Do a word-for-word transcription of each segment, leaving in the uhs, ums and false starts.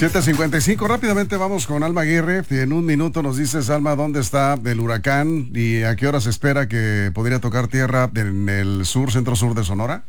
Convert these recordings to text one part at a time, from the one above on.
siete cincuenta y cinco, rápidamente vamos con Alma Aguirre. En un minuto nos dices, Alma, dónde está el huracán y a qué hora se espera que podría tocar tierra en el sur, centro-sur de Sonora.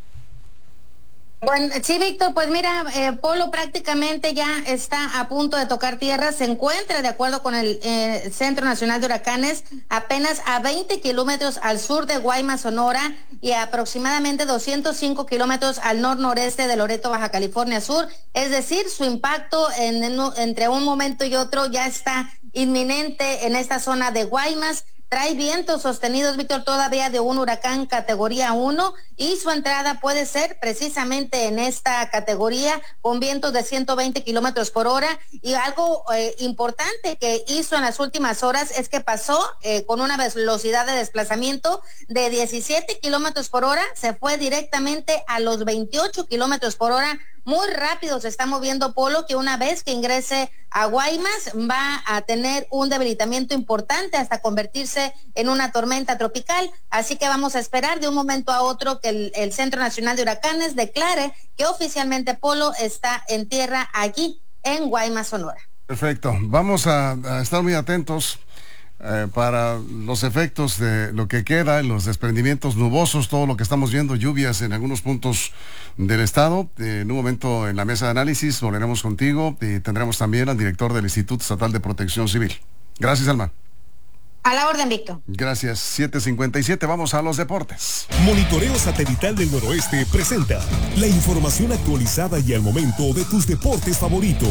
Bueno, sí, Víctor, pues mira, eh, Polo prácticamente ya está a punto de tocar tierra, se encuentra, de acuerdo con el eh, Centro Nacional de Huracanes, apenas a veinte kilómetros al sur de Guaymas, Sonora, y a aproximadamente doscientos cinco kilómetros al nor-noreste de Loreto, Baja California Sur, es decir, su impacto en, en, entre un momento y otro ya está inminente en esta zona de Guaymas. Trae vientos sostenidos, Víctor, todavía de un huracán categoría uno, y su entrada puede ser precisamente en esta categoría con vientos de ciento veinte kilómetros por hora. Y algo eh, importante que hizo en las últimas horas es que pasó eh, con una velocidad de desplazamiento de diecisiete kilómetros por hora, se fue directamente a los veintiocho kilómetros por hora. Muy rápido se está moviendo Polo, que una vez que ingrese a Guaymas va a tener un debilitamiento importante hasta convertirse en una tormenta tropical. Así que vamos a esperar de un momento a otro que el, el Centro Nacional de Huracanes declare que oficialmente Polo está en tierra allí en Guaymas, Sonora. Perfecto, vamos a, a estar muy atentos eh, para los efectos de lo que queda, los desprendimientos nubosos, todo lo que estamos viendo, lluvias en algunos puntos del estado. Eh, en un momento en la mesa de análisis volveremos contigo y tendremos también al director del Instituto Estatal de Protección Civil. Gracias, Alma. A la orden, Víctor. Gracias. siete cincuenta y siete, vamos a los deportes. Monitoreo Satelital del Noroeste presenta la información actualizada y al momento de tus deportes favoritos.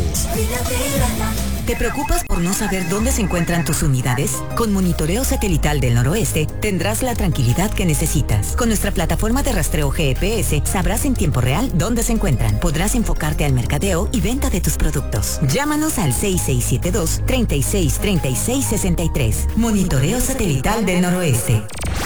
¿Te preocupas por no saber dónde se encuentran tus unidades? Con Monitoreo Satelital del Noroeste tendrás la tranquilidad que necesitas. Con nuestra plataforma de rastreo G P S sabrás en tiempo real dónde se encuentran. Podrás enfocarte al mercadeo y venta de tus productos. Llámanos al seis seis siete dos, tres seis tres seis seis tres. Monitoreo Satelital del Noroeste.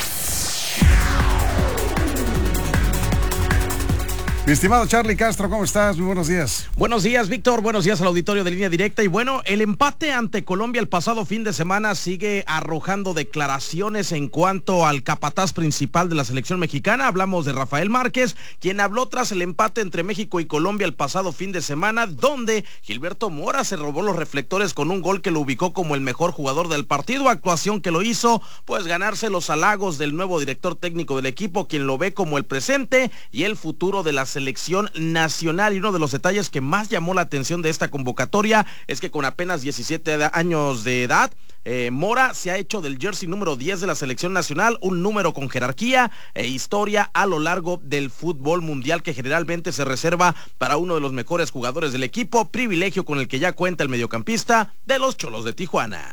Mi estimado Charlie Castro, ¿cómo estás? Muy buenos días. Buenos días, Víctor. Buenos días al auditorio de Línea Directa. Y bueno, el empate ante Colombia el pasado fin de semana sigue arrojando declaraciones en cuanto al capataz principal de la selección mexicana. Hablamos de Rafael Márquez, quien habló tras el empate entre México y Colombia el pasado fin de semana, donde Gilberto Mora se robó los reflectores con un gol que lo ubicó como el mejor jugador del partido. Actuación que lo hizo, pues, ganarse los halagos del nuevo director técnico del equipo, quien lo ve como el presente y el futuro de la selección nacional. Y uno de los detalles que más llamó la atención de esta convocatoria es que con apenas diecisiete años de edad, eh, Mora se ha hecho del jersey número diez de la selección nacional, un número con jerarquía e historia a lo largo del fútbol mundial, que generalmente se reserva para uno de los mejores jugadores del equipo, privilegio con el que ya cuenta el mediocampista de los Cholos de Tijuana.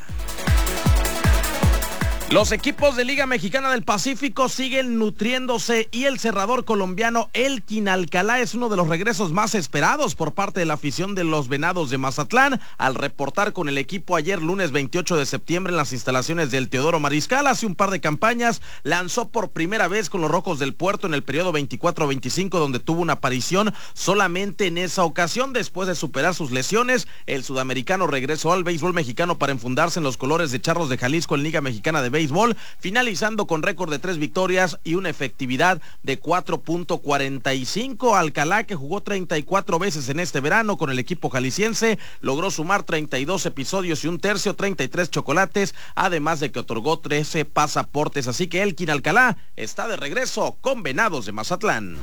Los equipos de Liga Mexicana del Pacífico siguen nutriéndose y el cerrador colombiano Elkin Alcalá es uno de los regresos más esperados por parte de la afición de los Venados de Mazatlán, al reportar con el equipo ayer lunes veintiocho de septiembre en las instalaciones del Teodoro Mariscal. Hace un par de campañas lanzó por primera vez con los Rojos del Puerto en el periodo veinticuatro veinticinco, donde tuvo una aparición solamente en esa ocasión. Después de superar sus lesiones, el sudamericano regresó al béisbol mexicano para enfundarse en los colores de Charros de Jalisco en Liga Mexicana de Béisbol, finalizando con récord de tres victorias y una efectividad de cuatro punto cuarenta y cinco. Alcalá, que jugó treinta y cuatro veces en este verano con el equipo jalisciense, logró sumar treinta y dos episodios y un tercio, treinta y tres chocolates, además de que otorgó trece pasaportes. Así que Elkin Alcalá está de regreso con Venados de Mazatlán.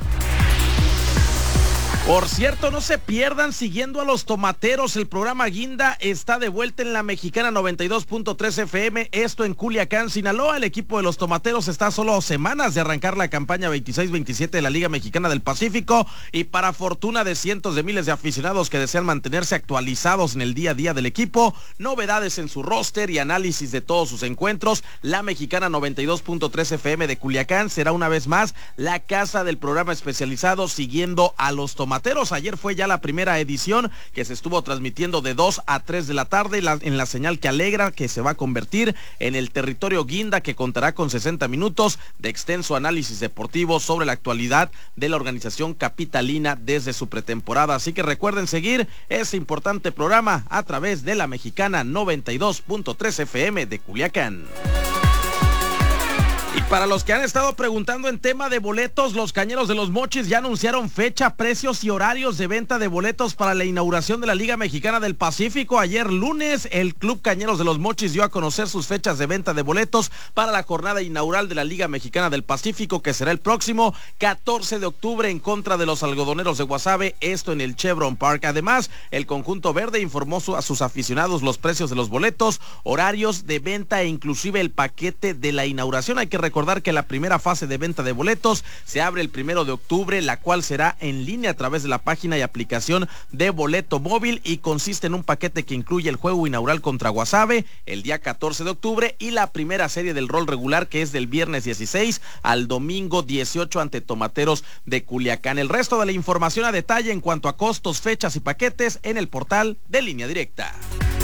Por cierto, no se pierdan siguiendo a los Tomateros. El programa Guinda está de vuelta en la Mexicana noventa y dos punto tres F M, esto en Culiacán, Sinaloa. El equipo de los Tomateros está a solo semanas de arrancar la campaña veintiséis veintisiete de la Liga Mexicana del Pacífico, y para fortuna de cientos de miles de aficionados que desean mantenerse actualizados en el día a día del equipo, novedades en su roster y análisis de todos sus encuentros, la Mexicana noventa y dos punto tres F M de Culiacán será una vez más la casa del programa especializado siguiendo a los Tomateros. Ayer fue ya la primera edición, que se estuvo transmitiendo de dos a tres de la tarde la, en la señal que alegra, que se va a convertir en el territorio Guinda, que contará con sesenta minutos de extenso análisis deportivo sobre la actualidad de la organización capitalina desde su pretemporada. Así que recuerden seguir ese importante programa a través de la Mexicana noventa y dos punto tres F M de Culiacán. Y para los que han estado preguntando en tema de boletos, los Cañeros de los Mochis ya anunciaron fecha, precios y horarios de venta de boletos para la inauguración de la Liga Mexicana del Pacífico. Ayer lunes, el Club Cañeros de los Mochis dio a conocer sus fechas de venta de boletos para la jornada inaugural de la Liga Mexicana del Pacífico, que será el próximo catorce de octubre en contra de los Algodoneros de Guasave, esto en el Chevron Park. Además, el conjunto verde informó su, a sus aficionados los precios de los boletos, horarios de venta e inclusive el paquete de la inauguración. Hay que recordar que la primera fase de venta de boletos se abre el primero de octubre, la cual será en línea a través de la página y aplicación de Boleto Móvil y consiste en un paquete que incluye el juego inaugural contra Guasave el día catorce de octubre y la primera serie del rol regular, que es del viernes dieciséis al domingo dieciocho ante Tomateros de Culiacán. El resto de la información a detalle en cuanto a costos, fechas y paquetes en el portal de Línea Directa.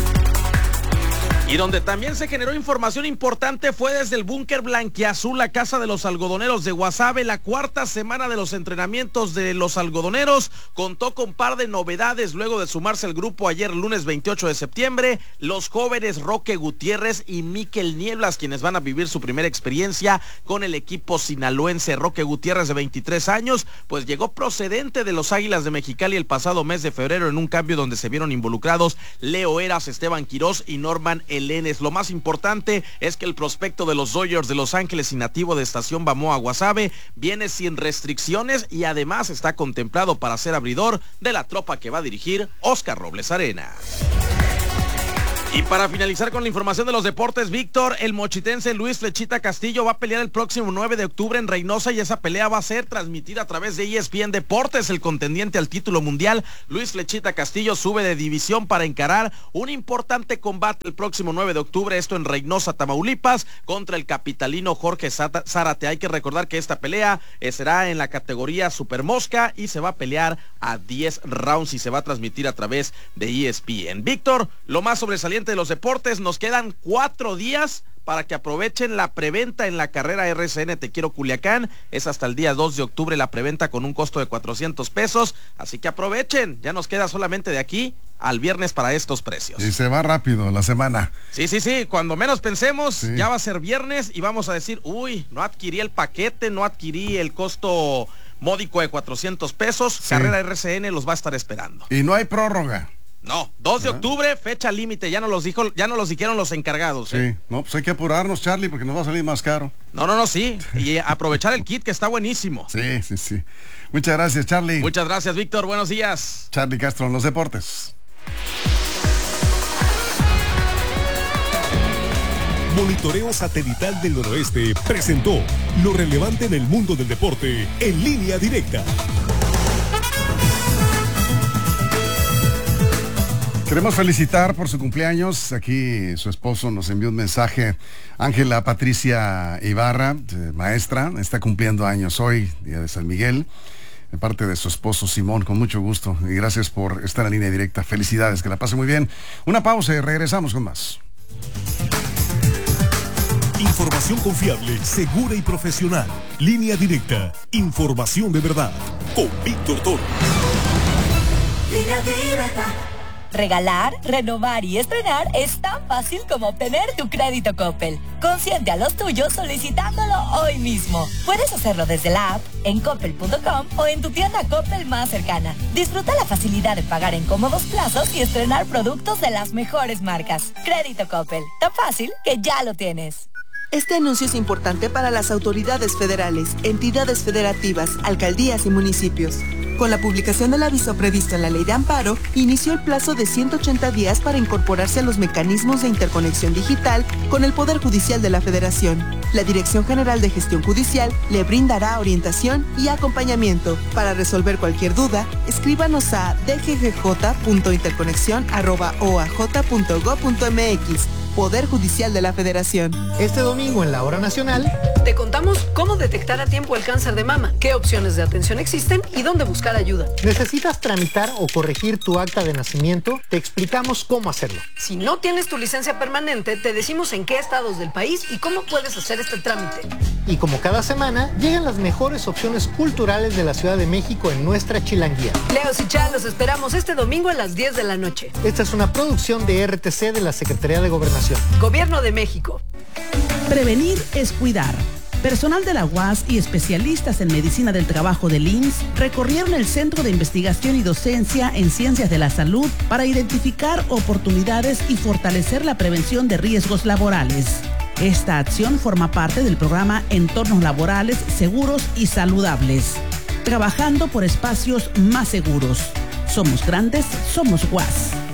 Y donde también se generó información importante fue desde el búnker blanquiazul, la casa de los algodoneros de Guasave. La cuarta semana de los entrenamientos de los algodoneros contó con par de novedades luego de sumarse al grupo ayer lunes veintiocho de septiembre. Los jóvenes Roque Gutiérrez y Miquel Nieblas, quienes van a vivir su primera experiencia con el equipo sinaloense. Roque Gutiérrez, de veintitrés años, pues llegó procedente de los Águilas de Mexicali el pasado mes de febrero en un cambio donde se vieron involucrados Leo Eras, Esteban Quirós y Norman Elenes. Lo más importante es que el prospecto de los Dodgers de Los Ángeles y nativo de Estación Bamoa, Guasave, viene sin restricciones y además está contemplado para ser abridor de la tropa que va a dirigir Oscar Robles Arenas. Y para finalizar con la información de los deportes, Víctor, el mochitense Luis Flechita Castillo va a pelear el próximo nueve de octubre en Reynosa y esa pelea va a ser transmitida a través de E S P N Deportes. El contendiente al título mundial, Luis Flechita Castillo, sube de división para encarar un importante combate el próximo nueve de octubre, esto en Reynosa, Tamaulipas, contra el capitalino Jorge Zárate. Hay que recordar que esta pelea eh, será en la categoría Super Mosca y se va a pelear a diez rounds y se va a transmitir a través de E S P N. Víctor, lo más sobresaliente de los deportes, nos quedan cuatro días para que aprovechen la preventa en la carrera R C N Te Quiero Culiacán. Es hasta el día dos de octubre la preventa con un costo de cuatrocientos pesos, así que aprovechen, ya nos queda solamente de aquí al viernes para estos precios. Y se va rápido la semana. Sí, sí, sí, cuando menos pensemos, sí, ya va a ser viernes y vamos a decir, uy, no adquirí el paquete, no adquirí el costo módico de cuatrocientos pesos, sí. Carrera R C N los va a estar esperando. Y no hay prórroga. No, dos de octubre, fecha límite, ya no los dijo, ya no los dijeron los encargados. Sí, ¿eh? No, pues hay que apurarnos, Charlie, porque nos va a salir más caro. No, no, no, sí, y aprovechar el kit que está buenísimo. Sí, sí, sí. Muchas gracias, Charlie. Muchas gracias, Víctor, buenos días. Charlie Castro en los deportes. Monitoreo Satelital del Noroeste presentó lo relevante en el mundo del deporte en Línea Directa. Queremos felicitar por su cumpleaños. Aquí su esposo nos envió un mensaje. Ángela Patricia Ibarra, maestra, está cumpliendo años hoy, día de San Miguel, de parte de su esposo Simón, con mucho gusto. Y gracias por estar en Línea Directa. Felicidades, que la pase muy bien. Una pausa y regresamos con más. Información confiable, segura y profesional. Línea Directa. Información de verdad. Con Víctor Toro. Línea Directa. Regalar, renovar y estrenar es tan fácil como obtener tu crédito Coppel. Consiente a los tuyos solicitándolo hoy mismo. Puedes hacerlo desde la app, en coppel punto com o en tu tienda Coppel más cercana. Disfruta la facilidad de pagar en cómodos plazos y estrenar productos de las mejores marcas. Crédito Coppel, tan fácil que ya lo tienes. Este anuncio es importante para las autoridades federales, entidades federativas, alcaldías y municipios. Con la publicación del aviso previsto en la Ley de Amparo, inició el plazo de ciento ochenta días para incorporarse a los mecanismos de interconexión digital con el Poder Judicial de la Federación. La Dirección General de Gestión Judicial le brindará orientación y acompañamiento. Para resolver cualquier duda, escríbanos a d g g j punto interconexión arroba o a j punto gob punto m x. Poder Judicial de la Federación. Este domingo en la Hora Nacional te contamos cómo detectar a tiempo el cáncer de mama, qué opciones de atención existen y dónde buscar ayuda. ¿Necesitas tramitar o corregir tu acta de nacimiento? Te explicamos cómo hacerlo. Si no tienes tu licencia permanente, te decimos en qué estados del país y cómo puedes hacer este trámite. Y como cada semana, llegan las mejores opciones culturales de la Ciudad de México en nuestra Chilanguía. Leos y Chá, los esperamos este domingo a las diez de la noche. Esta es una producción de R T C de la Secretaría de Gobernación. Gobierno de México. Prevenir es cuidar. Personal de la U A S y especialistas en medicina del trabajo del I M S S recorrieron el Centro de Investigación y Docencia en Ciencias de la Salud para identificar oportunidades y fortalecer la prevención de riesgos laborales. Esta acción forma parte del programa Entornos Laborales Seguros y Saludables, trabajando por espacios más seguros. Somos grandes, somos U A S.